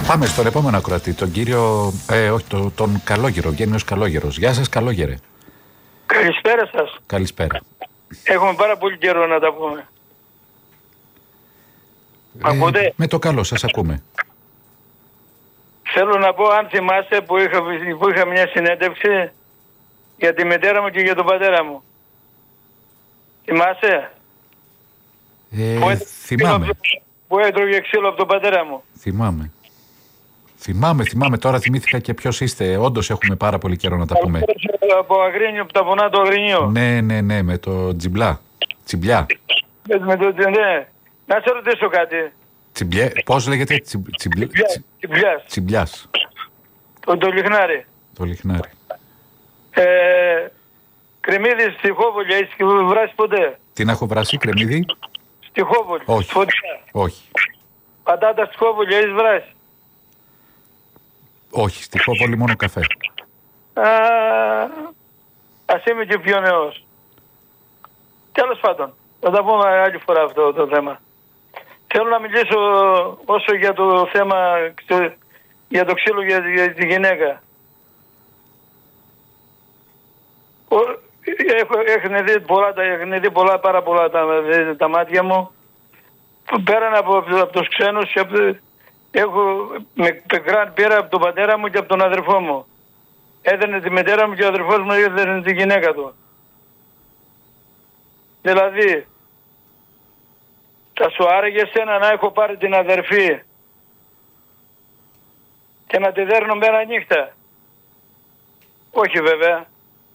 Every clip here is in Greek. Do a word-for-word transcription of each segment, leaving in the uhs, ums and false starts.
Πάμε στον επόμενο ακροατή, τον κύριο, ε, όχι, τον, τον Καλόγερο, Γένιος Καλόγερος. Γεια σας, Καλόγερε. Καλησπέρα σας. Καλησπέρα. Έχουμε πάρα πολύ καιρό να τα πούμε. Ε, Ακούτε? Με το καλό, σας ακούμε. Θέλω να πω, αν θυμάστε που είχα, που είχα μια συνέντευξη για τη μητέρα μου και για τον πατέρα μου. Θυμάσαι? Ε, που, θυμάμαι. Που έτρωγε ξύλο από τον πατέρα μου. Θυμάμαι. Θυμάμαι, θυμάμαι. Τώρα θυμήθηκα και ποιος είστε. Όντως έχουμε πάρα πολύ καιρό να τα πούμε. Από Αγρίνιο, από τα βουνά του Αγρινίου. Ναι, ναι, ναι, με το Τζιμπλά. Τσιμπλιά. Με το, ναι. Να σε ρωτήσω κάτι. Τσιμπλέ, πώς λέγεται? Τσιμπ, τσιμπλέ, Τσιμπλιάς. Τσιμπλιάς. Το, το λιχνάρι. Το λιχνάρι. Ε, κρεμμύδι στη Χόβολη, έχεις βράσει ποτέ? Τι να έχω βράσει, κρεμμύδι? Στη Χόβολη. Όχι. Φωτιά. Όχι. Πατάτα στη Χόβολη, έχεις βράσει? Όχι, στη Χόβολη μόνο καφέ. Α, ας είμαι και πιο νέος. Τέλος πάντων, θα τα πούμε άλλη φορά αυτό το θέμα. Θέλω να μιλήσω όσο για το θέμα, για το ξύλο για, για τη γυναίκα. Έχω, έχουν δει πολλά, έχουν δει πολλά, πάρα πολλά τα, τα μάτια μου. Πέραν από, από τους ξένους, έχω, με, πέρα από τον πατέρα μου και από τον αδερφό μου. Έδαινε τη μητέρα μου και ο αδερφός μου έδαινε τη γυναίκα του. Δηλαδή, θα σου άρεγε σένα να έχω πάρει την αδερφή και να τη δέρνω μέρα νύχτα? Όχι βέβαια.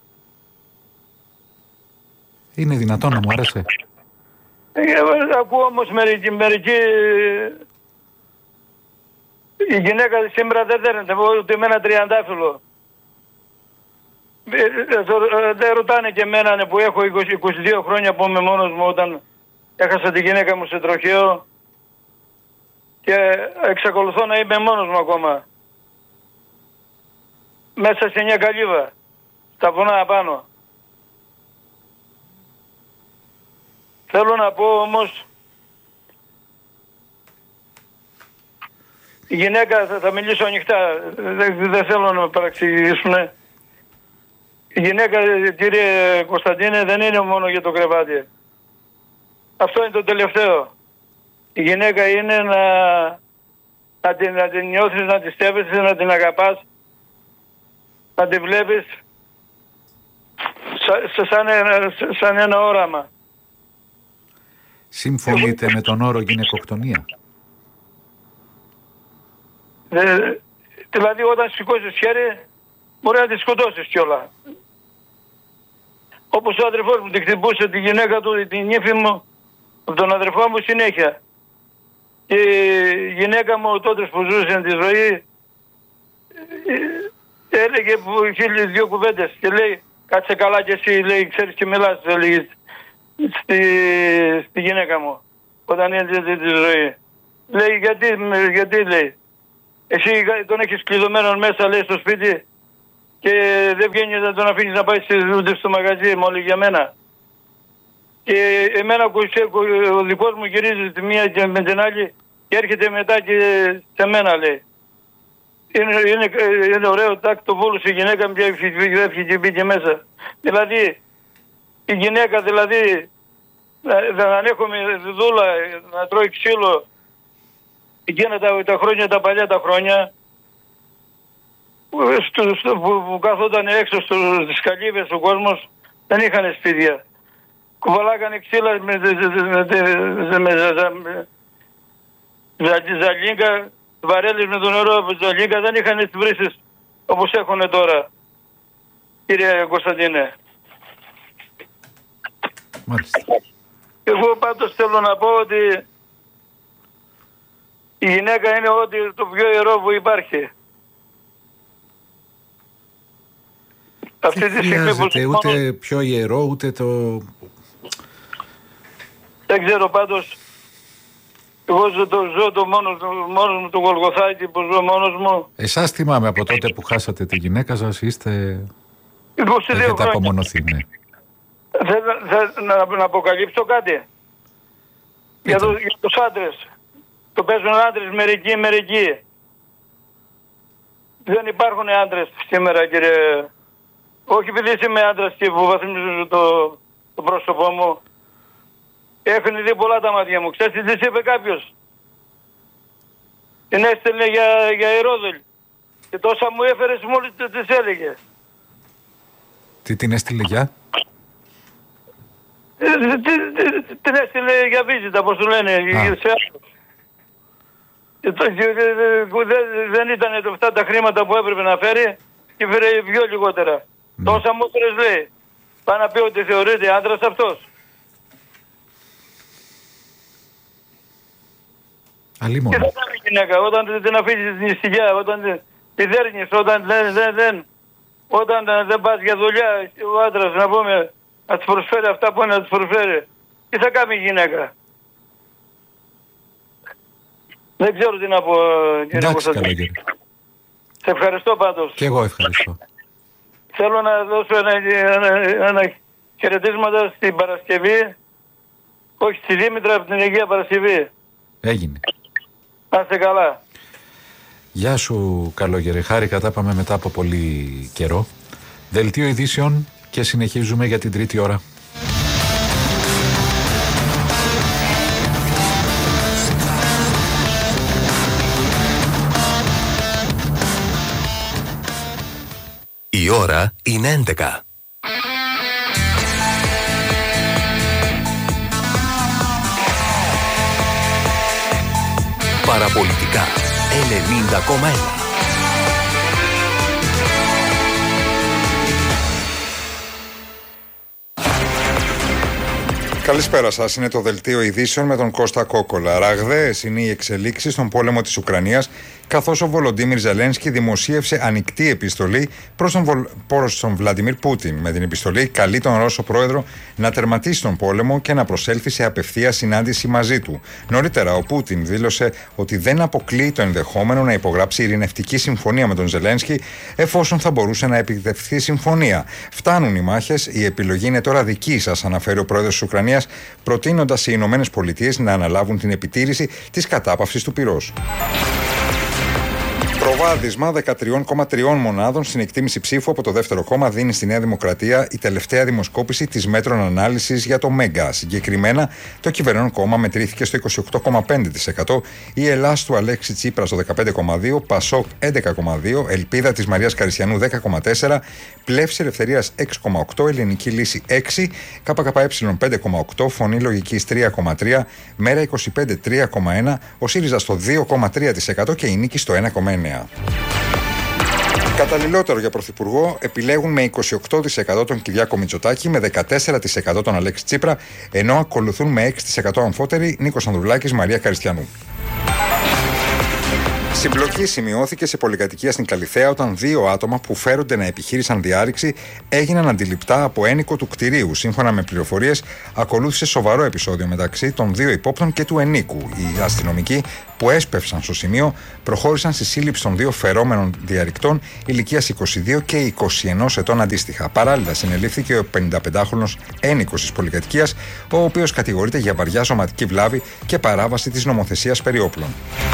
Είναι δυνατόν να μου άρεσε? Ε, ακούω όμως μερικοί, μερικοί η γυναίκα σήμερα δεν δέρνεται ούτε με ένα τριαντάφυλλο. Δεν ρωτάνε και εμένα που έχω είκοσι, είκοσι δύο χρόνια που είμαι μόνος μου όταν έχασα τη γυναίκα μου σε τροχαίο και εξακολουθώ να είμαι μόνος μου ακόμα. Μέσα σε μια καλύβα, στα βουνά απάνω. Θέλω να πω όμως, η γυναίκα, θα, θα μιλήσω ανοιχτά, δεν, δεν θέλω να με παραξηγήσουν. Η γυναίκα, κύριε Κωνσταντίνε, δεν είναι μόνο για το κρεβάτι. Αυτό είναι το τελευταίο. Η γυναίκα είναι να, να, την, να την νιώθεις, να τη στέβεσαι, να την αγαπάς, να τη βλέπεις σαν, σαν, ένα, σαν ένα όραμα. Συμφωνείτε Εγώ... με τον όρο γυναικοκτονία? Ε, δηλαδή όταν σηκώσεις χέρι μπορεί να τη σκοτώσεις κιόλα. Όπως ο αδερφός μου τη χτυπούσε τη γυναίκα του, την ύφη μου, τον αδερφό μου συνέχεια. Και η γυναίκα μου τότε που ζούσε τη ζωή έλεγε χίλιες δυο κουβέντες και λέει κάτσε καλά κι εσύ, λέει, ξέρεις και μιλάς, λέει, στη, στη γυναίκα μου όταν έζησε τη ζωή. Λέει γιατί, γιατί λέει, εσύ τον έχεις κλειδωμένο μέσα, λέει, στο σπίτι και δεν βγαίνει να τον αφήνεις να πάει ούτε στο μαγαζί μόνο για μένα. Και εμένα ο δικός μου γυρίζει τη μία και με την άλλη και έρχεται μετά και σε μένα, λέει. Είναι, είναι, είναι ωραίο, τάκ, το βούλωσε η γυναίκα μου και έφυγε και μπήκε μέσα. Δηλαδή, η γυναίκα δηλαδή, δεν ανέχομαι δούλα να τρώει ξύλο εκείνα τα, τα χρόνια, τα παλιά τα χρόνια, που, στο, στο, που, που καθόταν έξω στις καλύβες ο κόσμος, δεν είχαν σπίτια. Κουβαλάγανε ξύλα με, με, με, με, με ζαλίγκα, βαρέλες με το νερό από ζαλίγκα, δεν είχαν τις βρύσεις όπως έχουν τώρα, κύριε Κωνσταντίνε. Μάλιστα. Εγώ πάντως θέλω να πω ότι η γυναίκα είναι ό,τι το πιο ιερό που υπάρχει. Αυτή δεν τη στιγμή που ούτε μόνο... πιο ιερό ούτε το... Δεν ξέρω πάντως. Εγώ ζω το, ζω το μόνος, μόνος μου το Γολγοθάκι που ζω μόνος μου. Εσάς θυμάμαι από τότε που χάσατε τη γυναίκα σας είστε... είκοσι δύο έχετε απομονωθεί, ναι. Θέλω να, να αποκαλύψω κάτι. Για, το, για τους άντρες. Το παίζουν άντρες μερικοί, μερικοί. Δεν υπάρχουν άντρες σήμερα, κύριε. Όχι επειδή είμαι άντρας και βοβαθμίζω το, το πρόσωπό μου. Έχουν δει πολλά τα μάτια μου. Ξέρεις τι της είπε κάποιος? Την έστελνε για, για Ηρόδουλη. Και τόσα μου έφερες μόλις της έλεγε. Τι την έστειλε για? Την έστειλε για βίζιτα, πώς του λένε. Δεν ήταν αυτά τα χρήματα που έπρεπε να φέρει και φέρε πιο λιγότερα. Τόσα μου έφερες, λέει. Πάει να πει ότι θεωρείται άντρας αυτός. Αλλήμον. Και θα κάνει η γυναίκα όταν την αφήσεις στην ησυχία, όταν τη δέρνεις, όταν δεν, δεν, δεν, όταν δεν πας για δουλειά, ο άντρας να πούμε, να της προσφέρει αυτά που είναι να της προσφέρει. Τι θα κάνει η γυναίκα? Δεν ξέρω τι να πω, κύριε Κωνσταντίνο. Σε ευχαριστώ πάντως. Και εγώ ευχαριστώ. Θέλω να δώσω ένα, ένα, ένα χαιρετίσματα στην Παρασκευή, όχι στη Δήμητρα, από την Αγία Παρασκευή. Έγινε. Να είστε καλά. Γεια σου Καλόγερε, χάρηκα, τα πάμε μετά από πολύ καιρό. Δελτίο ειδήσεων και συνεχίζουμε για την τρίτη ώρα. Η ώρα είναι έντεκα. Παραπολιτικά ενενήντα κόμμα ένα. Καλησπέρα σας. Είναι το δελτίο ειδήσεων με τον Κώστα Κόκολα. Ραγδαίες είναι οι εξελίξεις στον πόλεμο της Ουκρανίας, καθώς ο Βολοντίμιρ Ζελένσκι δημοσίευσε ανοιχτή επιστολή προς τον, Βολ... προς τον Βλαντιμίρ Πούτιν. Με την επιστολή καλεί τον Ρώσο πρόεδρο να τερματίσει τον πόλεμο και να προσέλθει σε απευθεία συνάντηση μαζί του. Νωρίτερα, ο Πούτιν δήλωσε ότι δεν αποκλείει το ενδεχόμενο να υπογράψει ειρηνευτική συμφωνία με τον Ζελένσκι, εφόσον θα μπορούσε να επιτευχθεί συμφωνία. Φτάνουν οι μάχες, η επιλογή είναι τώρα δική σας, αναφέρει ο πρόεδρος της Ουκρανίας, προτείνοντας οι Ηνωμένες Πολιτείες να αναλάβουν την επιτήρηση της κατάπαυσης του πυρός. Προβάδισμα δεκατρία κόμμα τρία μονάδων στην εκτίμηση ψήφου από το δεύτερο κόμμα δίνει στη Νέα Δημοκρατία η τελευταία δημοσκόπηση της μέτρων ανάλυσης για το Μέγκα. Συγκεκριμένα, το κυβερνών κόμμα μετρήθηκε στο είκοσι οκτώ κόμμα πέντε τοις εκατό, η Ελλάς του Αλέξη Τσίπρα στο δεκαπέντε κόμμα δύο τοις εκατό, Πασόκ έντεκα κόμμα δύο τοις εκατό, Ελπίδα της Μαρίας Καριστιανού δέκα κόμμα τέσσερα τοις εκατό, Πλεύση Ελευθερίας έξι κόμμα οκτώ τοις εκατό, Ελληνική Λύση έξι τοις εκατό, ΚΚΕ πέντε κόμμα οκτώ τοις εκατό, Φωνή Λογικής τρία κόμμα τρία τοις εκατό, Μέρα είκοσι πέντε τρία κόμμα ένα τοις εκατό, ο ΣΥΡΙΖΑ στο δύο κόμμα τρία τοις εκατό και η Νίκη στο ένα κόμμα εννέα τοις εκατό. Καταλληλότερο για πρωθυπουργό επιλέγουν με είκοσι οκτώ τοις εκατό τον Κυριάκο Μητσοτάκη, με δεκατέσσερα τοις εκατό τον Αλέξη Τσίπρα, ενώ ακολουθούν με έξι τοις εκατό αμφότεροι Νίκος Ανδρουλάκης, Μαρία Καριστιανού. Συμπλοκή σημειώθηκε σε πολυκατοικία στην Καλιθέα όταν δύο άτομα που φέρονται να επιχείρησαν διάρρηξη έγιναν αντιληπτά από ένικο του κτηρίου. Σύμφωνα με πληροφορίες, ακολούθησε σοβαρό επεισόδιο μεταξύ των δύο υπόπτων και του ενίκου. Οι αστυνομικοί που έσπευσαν στο σημείο προχώρησαν στη σύλληψη των δύο φερόμενων διαρρηκτών ηλικίας είκοσι δύο και είκοσι ένα ετών αντίστοιχα. Παράλληλα, συνελήφθηκε ο πενηνταπεντάχρονος ένικος της πολυκατοικίας, ο οποίος κατηγορείται για βαριά σωματική βλάβη και παράβαση της νομοθεσίας περί όπλων.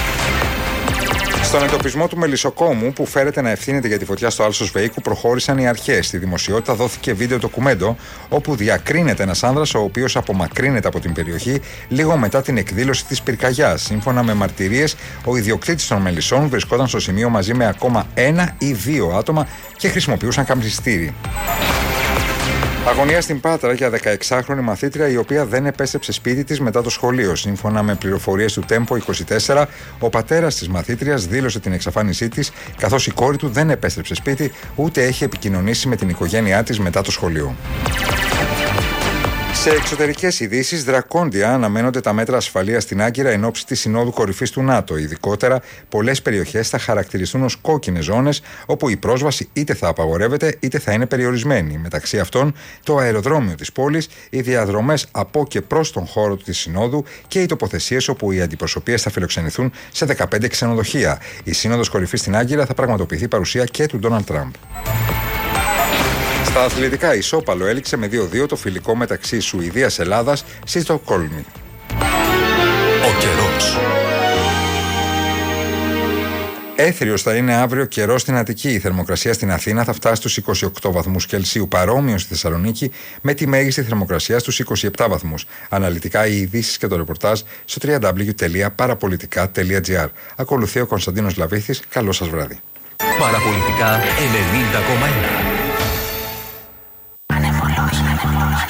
Στον εντοπισμό του μελισσοκόμου που φέρεται να ευθύνεται για τη φωτιά στο Άλσος Βεϊκού προχώρησαν οι αρχές. Στη δημοσιότητα δόθηκε βίντεο ντοκουμέντο όπου διακρίνεται ένας άνδρας ο οποίος απομακρύνεται από την περιοχή λίγο μετά την εκδήλωση της πυρκαγιάς. Σύμφωνα με μαρτυρίες, ο ιδιοκτήτης των μελισσών βρισκόταν στο σημείο μαζί με ακόμα ένα ή δύο άτομα και χρησιμοποιούσαν καμπριστήρι. Αγωνία στην Πάτρα για δεκαεξάχρονη μαθήτρια η οποία δεν επέστρεψε σπίτι της μετά το σχολείο. Σύμφωνα με πληροφορίες του Τέμπο είκοσι τέσσερα, ο πατέρας της μαθήτριας δήλωσε την εξαφάνισή της, καθώς η κόρη του δεν επέστρεψε σπίτι ούτε έχει επικοινωνήσει με την οικογένειά της μετά το σχολείο. Σε εξωτερικές ειδήσεις, δρακόντια αναμένονται τα μέτρα ασφαλείας στην Άγκυρα εν ώψη της Συνόδου Κορυφής του ΝΑΤΟ. Ειδικότερα, πολλές περιοχές θα χαρακτηριστούν ως κόκκινες ζώνες, όπου η πρόσβαση είτε θα απαγορεύεται είτε θα είναι περιορισμένη. Μεταξύ αυτών, το αεροδρόμιο της πόλης, οι διαδρομές από και προς τον χώρο της Συνόδου και οι τοποθεσίες όπου οι αντιπροσωπείες θα φιλοξενηθούν σε δεκαπέντε ξενοδοχεία. Η Σύνοδος Κορυφής στην Άγκυρα θα πραγματοποιηθεί παρουσία και του Ντόναλντ Τραμπ. Στα αθλητικά, ισόπαλο έληξε με δύο δύο το φιλικό μεταξύ Σουηδίας-Ελλάδας στη Στοκχόλμη. Ο καιρός. Έθριος θα είναι αύριο καιρό στην Αττική. Η θερμοκρασία στην Αθήνα θα φτάσει στους είκοσι οκτώ βαθμούς Κελσίου. Παρόμοιο στη Θεσσαλονίκη, με τη μέγιστη θερμοκρασία στους είκοσι επτά βαθμούς. Αναλυτικά οι ειδήσεις και το ρεπορτάζ στο double-u double-u double-u τελεία παραπολιτικά τελεία τζι άρ. Ακολουθεί ο Κωνσταντίνος Λαβίθης. Καλό σας βράδυ. Παραπολιτικά ενενήντα κόμμα ένα.